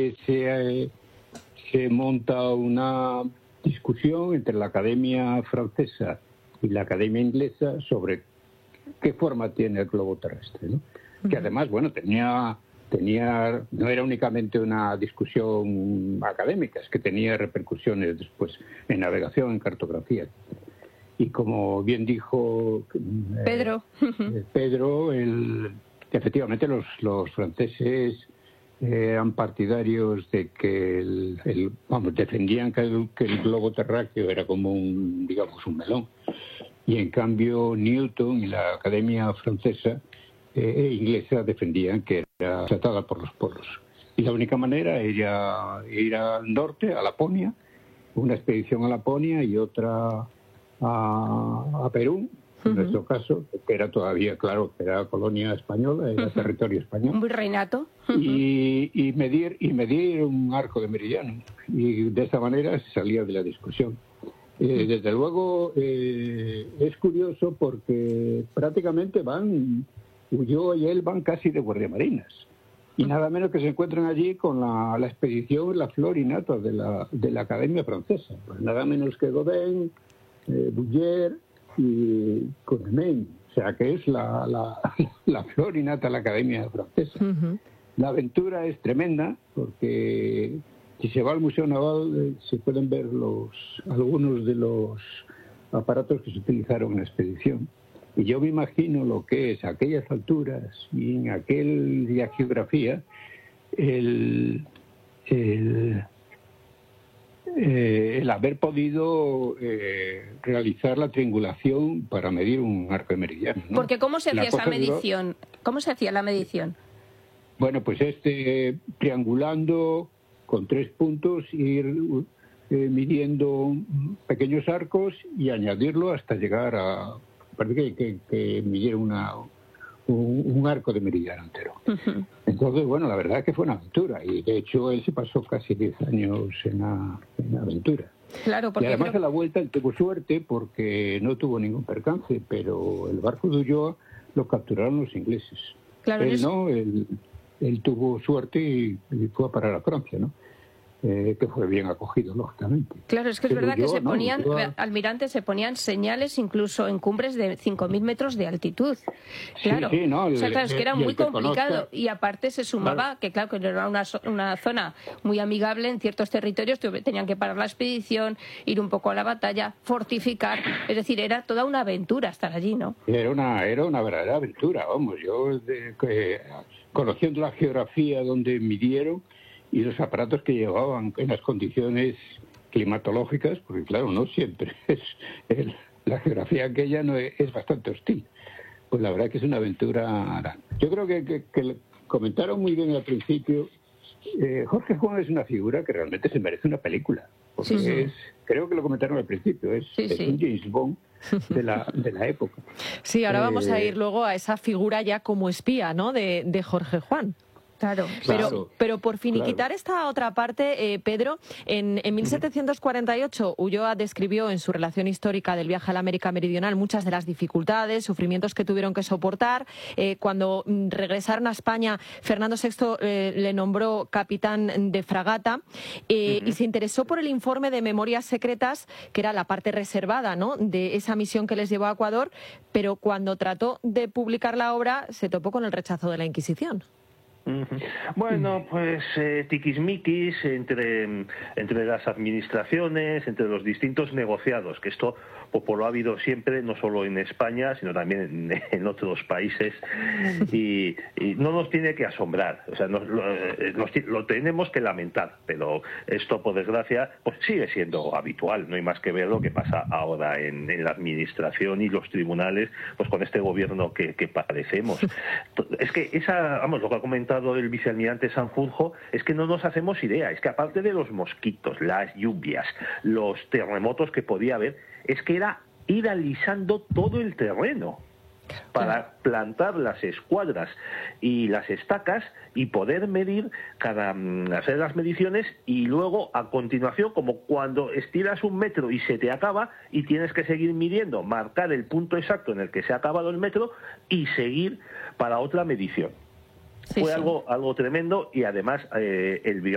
se monta una discusión entre la Academia Francesa y la Academia Inglesa sobre qué forma tiene el globo terrestre, ¿no? Que además, bueno, no era únicamente una discusión académica, es que tenía repercusiones después en navegación, en cartografía. Y como bien dijo Pedro, efectivamente los franceses eran partidarios de que defendían que el globo terráqueo era como un melón. Y en cambio Newton y la Academia Francesa inglesa defendían que era tratada por los polos. Y la única manera era ir al norte, a Laponia, una expedición a Laponia y otra a Perú, en nuestro caso, que era todavía, claro, que era colonia española, era territorio español. Un virreinato. Y medir un arco de meridiano. Y de esa manera se salía de la discusión. Desde luego es curioso porque prácticamente Ulloa y él van casi de guardiamarinas. Y nada menos que se encuentran allí con la expedición La Flor y Nata de la Academia Francesa. Pues nada menos que Godin, Bouguer y Cournemane. O sea que es la Flor y Nata de la Academia Francesa. La aventura es tremenda porque si se va al Museo Naval se pueden ver algunos de los aparatos que se utilizaron en la expedición. Y yo me imagino lo que es a aquellas alturas y en aquella geografía el haber podido realizar la triangulación para medir un arco de meridiano, ¿no? Porque ¿cómo se hacía esa medición? ¿Cómo se hacía la medición? Bueno, pues triangulando con 3 puntos, ir midiendo pequeños arcos y añadirlo hasta llegar a... Parece que midiera un arco de meridiano entero. Entonces, bueno, la verdad es que fue una aventura y de hecho él se pasó casi 10 años en la aventura. Claro, porque y además a la vuelta él tuvo suerte porque no tuvo ningún percance, pero el barco de Ulloa lo capturaron los ingleses. Claro, él tuvo suerte y fue a parar a Francia, ¿no? Que fue bien acogido, lógicamente. Claro, es que es verdad que almirantes se ponían señales incluso en cumbres de 5.000 metros de altitud. Claro, sí, no, o sea, claro, es que era muy complicado. Y aparte se sumaba que era una zona muy amigable en ciertos territorios, tenían que parar la expedición, ir un poco a la batalla, fortificar, es decir, era toda una aventura estar allí, ¿no? Era una verdadera aventura, vamos, yo conociendo la geografía donde midieron y los aparatos que llevaban en las condiciones climatológicas, porque claro, no siempre la geografía aquella no es bastante hostil. Pues la verdad que es una aventura. Yo creo que comentaron muy bien al principio. Jorge Juan es una figura que realmente se merece una película, porque creo que lo comentaron al principio, es un James Bond de la época. Sí, ahora vamos a ir luego a esa figura ya como espía, ¿no?, de Jorge Juan. Claro, pero por finiquitar esta otra parte, Pedro, en 1748 Ulloa describió en su relación histórica del viaje a la América Meridional muchas de las dificultades, sufrimientos que tuvieron que soportar. Cuando regresaron a España, Fernando VI le nombró capitán de fragata y se interesó por el informe de Memorias Secretas, que era la parte reservada, ¿no?, de esa misión que les llevó a Ecuador, pero cuando trató de publicar la obra se topó con el rechazo de la Inquisición. Bueno, pues tiquismiquis entre las administraciones, entre los distintos negociados, que esto pues lo ha habido siempre, no solo en España, sino también en otros países, y no nos tiene que asombrar, o sea, lo tenemos que lamentar, pero esto, por desgracia, pues sigue siendo habitual, no hay más que ver lo que pasa ahora en la administración y los tribunales, pues con este gobierno que padecemos. Es que lo que ha comentado el vicealmirante Sanjurjo, es que no nos hacemos idea, es que aparte de los mosquitos, las lluvias, los terremotos que podía haber, es que era ir alisando todo el terreno para plantar las escuadras y las estacas y poder medir hacer las mediciones y luego a continuación, como cuando estiras 1 metro y se te acaba y tienes que seguir midiendo, marcar el punto exacto en el que se ha acabado el metro y seguir para otra medición. Fue algo tremendo y además el